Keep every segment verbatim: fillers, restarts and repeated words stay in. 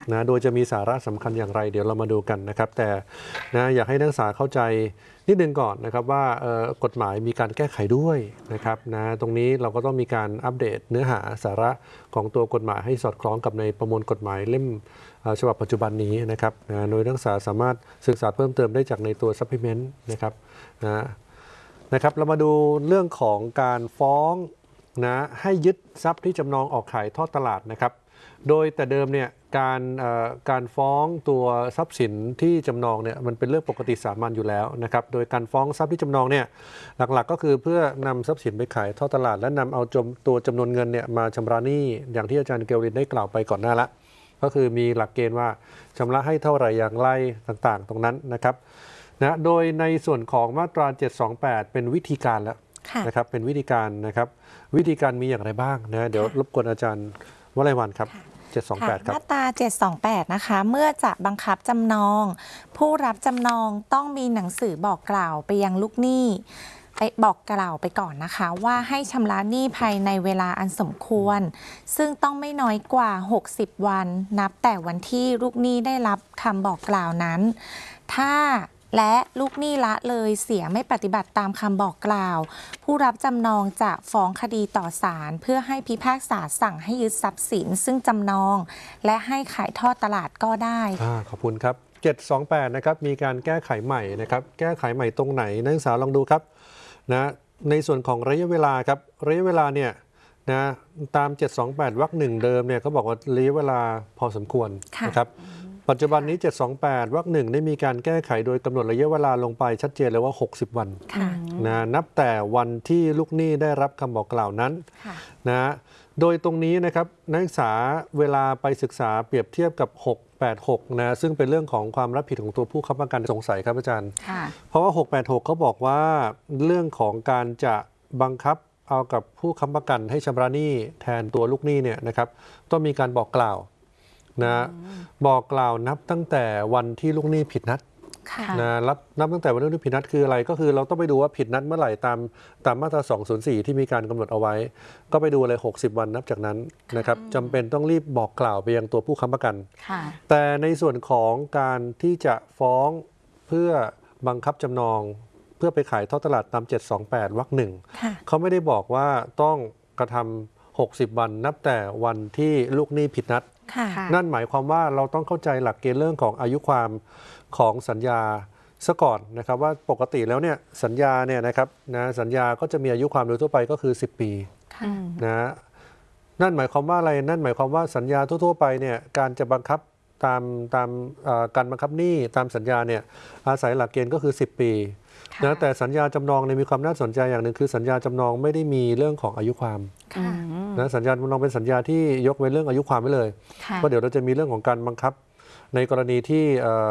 นะโดยจะมีสาระสำคัญอย่างไรเดี๋ยวเรามาดูกันนะครับแต่นะอยากให้นักศึกษาเข้าใจนิดนึงก่อนนะครับว่ากฎหมายมีการแก้ไขด้วยนะครับนะตรงนี้เราก็ต้องมีการอัปเดตเนื้อหาสาระของตัวกฎหมายให้สอดคล้องกับในประมวลกฎหมายเล่มฉบับปัจจุบันนี้นะครับนะโดยนักศึกษาสามารถศึกษาเพิ่มเติมได้จากในตัว supplement นะครับนะนะครับเรามาดูเรื่องของการฟ้องนะให้ยึดทรัพย์ที่จำนองออกขายทอดตลาดนะครับโดยแต่เดิมเนี่ยการการฟ้องตัวทรัพย์สินที่จำนองเนี่ยมันเป็นเรื่องปกติสามัญอยู่แล้วนะครับโดยการฟ้องทรัพย์ที่จำนองเนี่ยหลักๆก็คือเพื่อนำทรัพย์สินไปขายทอดตลาดและนำเอาจมตัวจำนวนเงินเนี่ยมาชำระหนี้อย่างที่อาจารย์เกลลินได้กล่าวไปก่อนหน้าละก็คือมีหลักเกณฑ์ว่าชำระให้เท่าไหร่อย่างไรต่างๆตรงนั้นนะครับนะโดยในส่วนของมาตราเจ็ดสองแปดเป็นวิธีการแล้วนะครับเป็นวิธีการนะครับวิธีการมีอย่างไรบ้างนะเดี๋ยวรบกวนอาจารย์วลัยวันครับเจ็ดสองแปดครับมาตราเจ็ดสองแปดนะคะเมื่อจะบังคับจำนองผู้รับจำนองต้องมีหนังสือบอกกล่าวไปยังลูกหนี้ไปบอกกล่าวไปก่อนนะคะว่าให้ชำระหนี้ภายในเวลาอันสมควรซึ่งต้องไม่น้อยกว่าหกสิบวันนับแต่วันที่ลูกหนี้ได้รับคำบอกกล่าวนั้นถ้าและลูกหนี้ละเลยเสียไม่ปฏิบัติตามคำบอกกล่าวผู้รับจำนองจะฟ้องคดีต่อศาลเพื่อให้พิพากษาสั่งให้ยึดทรัพย์สินซึ่งจำนองและให้ขายทอดตลาดก็ได้ขอบคุณครับเจ็ดสองแปดนะครับมีการแก้ไขใหม่นะครับแก้ไขใหม่ตรงไหนนักศึกษาลองดูครับนะในส่วนของระยะเวลาครับระยะเวลาเนี่ยนะตามเจ็ดสองแปดวรรคหนึ่งเดิมเนี่ยเขาบอกว่าระยะเวลาพอสมควรนะครับปัจจุบันนี้เจ็ดสองแปดวรรคหนึ่งได้มีการแก้ไขโดยกำหนดระยะเวลาลงไปชัดเจนเลยว่าหกสิบวันนะนับแต่วันที่ลูกหนี้ได้รับคำบอกกล่าวนั้นนะโดยตรงนี้นะครับนักศึกษาเวลาไปศึกษาเปรียบเทียบกับหกแปดหกนะซึ่งเป็นเรื่องของความรับผิดของตัวผู้ค้ำประกันสงสัยครับอาจารย์เพราะว่าหกแปดหกเขาบอกว่าเรื่องของการจะบังคับเอากับผู้ค้ำประกันให้ชำระหนี้แทนตัวลูกหนี้เนี่ยนะครับต้องมีการบอกกล่าวนะบอกกล่าวนับตั้งแต่วันที่ลูกหนี้ผิดนัดนะรับนับตั้งแต่วันที่ผิดนัดคืออะไรก็คือเราต้องไปดูว่าผิดนัดเมื่อไหร่ตามตามมาตราสองศูนย์สี่ที่มีการกำหนดเอาไว้ก็ไปดูเลยหกสิบวันนับจากนั้นนะครับจำเป็นต้องรีบบอกกล่าวไปยังตัวผู้ค้ำประกันแต่ในส่วนของการที่จะฟ้องเพื่อบังคับจำนองเพื่อไปขายทอดตลาดตามเจ็ดสองแปดวรรคหนึ่งเขาไม่ได้บอกว่าต้องกระทำหกสิบวันนับแต่วันที่ลูกหนี้ผิดนัดนั่นหมายความว่าเราต้องเข้าใจหลักเกณฑ์เรื่องของอายุความของสัญญาซะก่อนนะครับว่าปกติแล้วเนี่ยสัญญาเนี่ยนะครับนะสัญญาก็จะมีอายุความโดยทั่วไปก็คือสิบปีนะนั่นหมายความว่าอะไรนั่นหมายความว่าสัญญาทั่วๆไปเนี่ยการจะบังคับตามตามการบังคับหนี้ตามสัญญาเนี่ยอาศัยหลักเกณฑ์ก็คือสิบปีนะแต่สัญญาจำนองเนี่ยมีความน่าสนใจอย่างหนึ่งคือสัญญาจำนองไม่ได้มีเรื่องของอายุความนะสัญญาจำนองเป็นสัญญาที่ยกเว้นเรื่องอายุความไว้เลยเพราะเดี๋ยวเราจะมีเรื่องของการบังคับในกรณีที่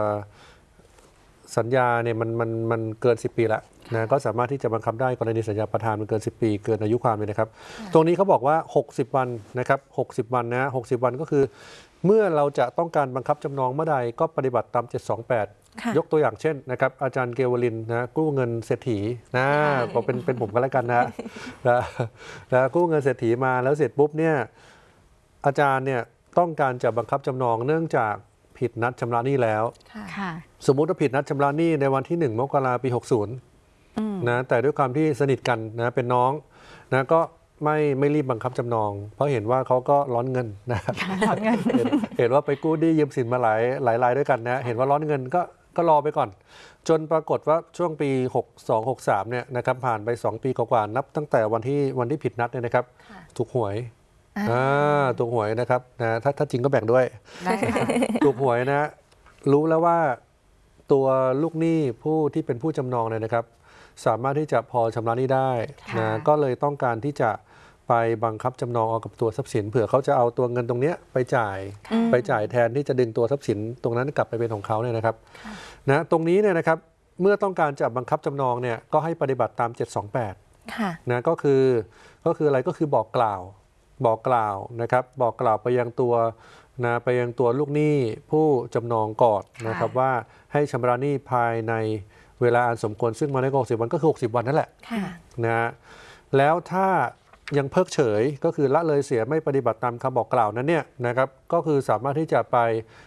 สัญญาเนี่ยมันมันมันเกินสิบปีแล้วนะก็สามารถที่จะบังคับได้กรณีสัญญาประทานมันเกินสิบปีเกินอายุความเลยนะครับตรงนี้เขาบอกว่าหกสิบวันนะครับหกสิบวันนะหกสิบวันก็คือเมื่อเราจะต้องการบังคับจำนองเมื่อใดก็ปฏิบัติตามเจ็ดสองแปดยกตัวอย่างเช่นนะครับอาจารย์เกวลินนะกู้เงินเศรษฐีนะก็เป็นเป็นผมก็แล้วกันนะนะกู้เงินเศรษฐีมาแล้วเสร็จปุ๊บเนี่ยอาจารย์เนี่ยต้องการจะบังคับจำนองเนื่องจากผิดนัดชำระหนี้แล้วสมมุติว่าผิดนัดชำระหนี้ในวันที่หนึ่งมกราคมปีหกสิบนะแต่ด้วยความที่สนิทกันนะเป็นน้องนะก็ไม่ไม่รีบบังคับจำนองเพราะเห็นว่าเขาก็ร้อนเงินนะเห็นเห็นว่าไปกู้หนี้ยืมสินมาหลายหลายรายด้วยกันนะเห็นว่าร้อนเงินก็ก็รอไปก่อนจนปรากฏว่าช่วงปีหกสอง หกสามเนี่ยนะครับผ่านไปสองปีกว่าๆนับตั้งแต่วันที่วันที่ผิดนัดเนี่ยนะครับถูกหวยถูกหวยนะครับนะถ้าถ้าจริงก็แบ่งด้วยถูกหวยนะรู้แล้วว่าตัวลูกหนี้ผู้ที่เป็นผู้จำนองเนี่ยนะครับสามารถที่จะพอชำระหนี้ได้นะก็เลยต้องการที่จะไปบังคับจำนองเอากับตัวทรัพย์สินเผื่อเขาจะเอาตัวเงินตรงนี้ไปจ่ายไปจ่ายแทนที่จะดึงตัวทรัพย์สินตรงนั้นกลับไปเป็นของเขาเนี่ยนะครับนะตรงนี้เนี่ยนะครับเมื่อต้องการจะบังคับจำนองเนี่ยก็ให้ปฏิบัติตามเจ็ดสองแปดนะก็คือก็คืออะไรก็คือบอกกล่าวบอกกล่าวนะครับบอกกล่าวไปยังตัวนะไปยังตัวลูกหนี้ผู้จำนองก่อนนะครับว่าให้ชำระหนี้ภายในเวลาอันสมควรซึ่งมาในหกสิบวันก็คือหกสิบวันนั่นแหละนะแล้วถ้ายังเพิกเฉยก็คือละเลยเสียไม่ปฏิบัติตามคำบอกกล่าวนั้นเนี่ยนะครับก็คือสามารถที่จะไป